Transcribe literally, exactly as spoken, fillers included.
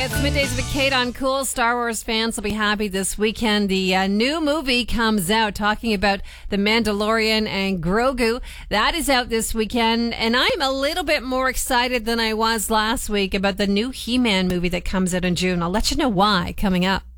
It's Middays with Kate on Cool. Star Wars fans will be happy this weekend. The uh, new movie comes out talking about The Mandalorian and Grogu. That is out this weekend, and I'm a little bit more excited than I was last week about the new He-Man movie that comes out in June. I'll let you know why coming up.